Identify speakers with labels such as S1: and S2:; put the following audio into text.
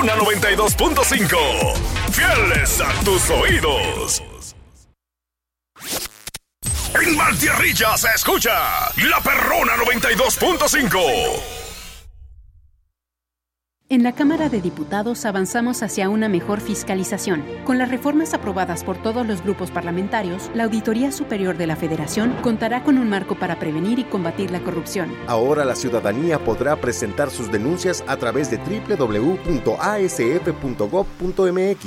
S1: Perrona 92.5. Fieles a tus oídos. En Valtierrilla se escucha La Perrona 92.5.
S2: En la Cámara de Diputados avanzamos hacia una mejor fiscalización. Con las reformas aprobadas por todos los grupos parlamentarios, la Auditoría Superior de la Federación contará con un marco para prevenir y combatir la corrupción.
S3: Ahora la ciudadanía podrá presentar sus denuncias a través de www.asf.gov.mx.